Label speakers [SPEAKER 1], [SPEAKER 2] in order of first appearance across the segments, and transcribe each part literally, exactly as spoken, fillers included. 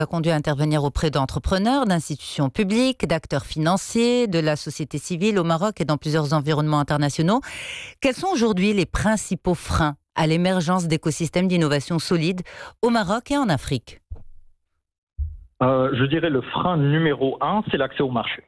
[SPEAKER 1] a conduit à intervenir auprès d'entrepreneurs, d'institutions publiques, d'acteurs financiers, de la société civile au Maroc et dans plusieurs environnements internationaux. Quels sont aujourd'hui les principaux freins à l'émergence d'écosystèmes d'innovation solides au Maroc et en Afrique ?
[SPEAKER 2] euh, Je dirais le frein numéro un, c'est l'accès au marché.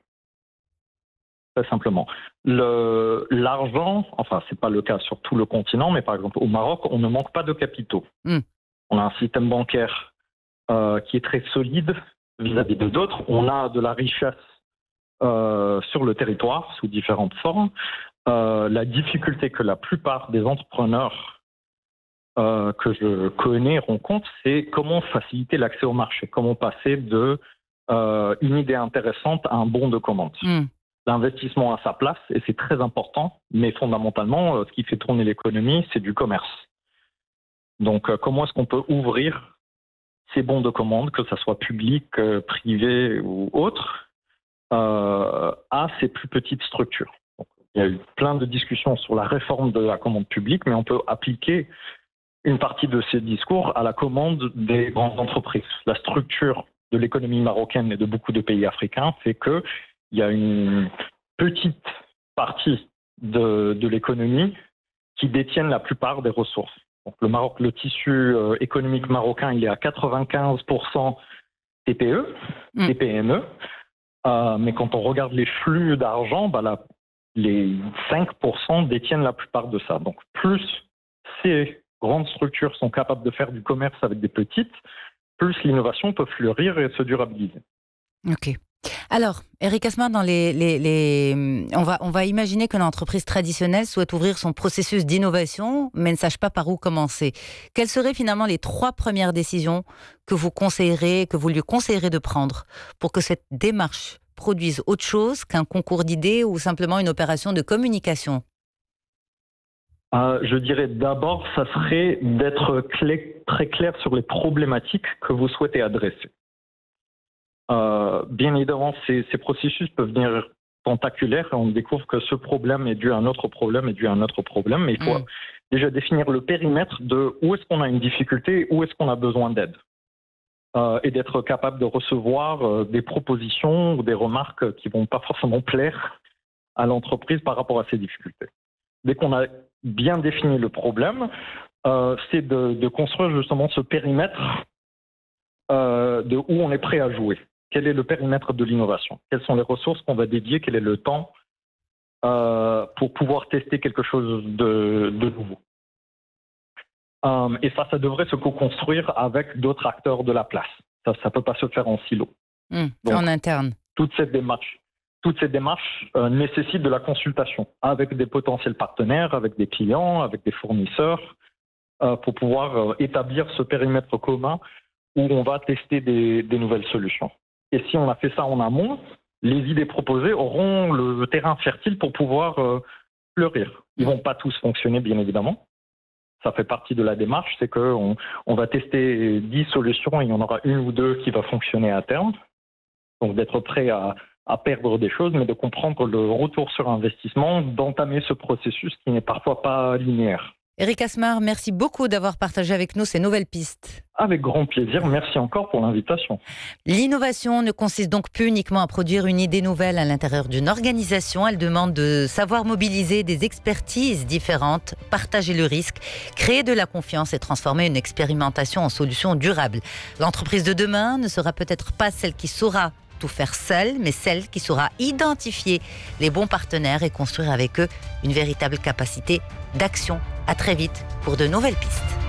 [SPEAKER 2] Très simplement. Le, l'argent, enfin, ce n'est pas le cas sur tout le continent, mais par exemple au Maroc, on ne manque pas de capitaux. Mm. On a un système bancaire Euh, qui est très solide vis-à-vis de d'autres. On a de la richesse euh, sur le territoire sous différentes formes. Euh, la difficulté que la plupart des entrepreneurs euh, que je connais rencontrent, c'est comment faciliter l'accès au marché, comment passer de euh, une idée intéressante à un bon de commande. Mm. L'investissement a sa place et c'est très important, mais fondamentalement, euh, ce qui fait tourner l'économie, c'est du commerce. Donc, euh, comment est-ce qu'on peut ouvrir ces bons de commande, que ce soit public, euh, privé ou autre, euh, à ces plus petites structures. Donc, il y a eu plein de discussions sur la réforme de la commande publique, mais on peut appliquer une partie de ces discours à la commande des grandes entreprises. La structure de l'économie marocaine et de beaucoup de pays africains fait qu'il y a une petite partie de, de l'économie qui détiennent la plupart des ressources. Donc, le Maroc, le tissu euh, économique marocain, il est à quatre-vingt-quinze pour cent T P E, mmh. T P M E. Euh, mais quand on regarde les flux d'argent, bah là, les cinq pour cent détiennent la plupart de ça. Donc, plus ces grandes structures sont capables de faire du commerce avec des petites, plus l'innovation peut fleurir et se durabiliser.
[SPEAKER 1] Ok. Alors, Eric Asmar, dans les, les, les... On, va, on va imaginer que l'entreprise traditionnelle souhaite ouvrir son processus d'innovation, mais ne sache pas par où commencer. Quelles seraient finalement les trois premières décisions que vous conseillerez, que vous lui conseillerez de prendre pour que cette démarche produise autre chose qu'un concours d'idées ou simplement une opération de communication ?
[SPEAKER 2] euh, Je dirais d'abord, ça serait d'être clé, très clair sur les problématiques que vous souhaitez adresser. Euh, bien évidemment, ces, ces processus peuvent venir tentaculaires et on découvre que ce problème est dû à un autre problème, est dû à un autre problème, mais il faut mmh. déjà définir le périmètre de où est-ce qu'on a une difficulté, où est-ce qu'on a besoin d'aide. Euh, et d'être capable de recevoir euh, des propositions ou des remarques qui ne vont pas forcément plaire à l'entreprise par rapport à ces difficultés. Dès qu'on a bien défini le problème, euh, c'est de, de construire justement ce périmètre euh, de où on est prêt à jouer. Quel est le périmètre de l'innovation? Quelles sont les ressources qu'on va dédier? Quel est le temps euh, pour pouvoir tester quelque chose de, de nouveau? euh, Et ça, ça devrait se co-construire avec d'autres acteurs de la place. Ça ne peut pas se faire en silo.
[SPEAKER 1] Mmh, Donc, en interne.
[SPEAKER 2] Toute cette démarche, toute cette démarche euh, nécessite de la consultation avec des potentiels partenaires, avec des clients, avec des fournisseurs, euh, pour pouvoir euh, établir ce périmètre commun où on va tester des, des nouvelles solutions. Et si on a fait ça en amont, les idées proposées auront le terrain fertile pour pouvoir euh, fleurir. Ils ne vont pas tous fonctionner, bien évidemment. Ça fait partie de la démarche, c'est qu'on on va tester dix solutions et il y en aura une ou deux qui va fonctionner à terme. Donc d'être prêt à, à perdre des choses, mais de comprendre le retour sur investissement, d'entamer ce processus qui n'est parfois pas linéaire.
[SPEAKER 1] Eric Asmar, merci beaucoup d'avoir partagé avec nous ces nouvelles pistes.
[SPEAKER 2] Avec grand plaisir, merci encore pour l'invitation.
[SPEAKER 1] L'innovation ne consiste donc plus uniquement à produire une idée nouvelle à l'intérieur d'une organisation, elle demande de savoir mobiliser des expertises différentes, partager le risque, créer de la confiance et transformer une expérimentation en solution durable. L'entreprise de demain ne sera peut-être pas celle qui saura tout faire seule, mais celle qui saura identifier les bons partenaires et construire avec eux une véritable capacité d'action. À très vite pour de nouvelles pistes.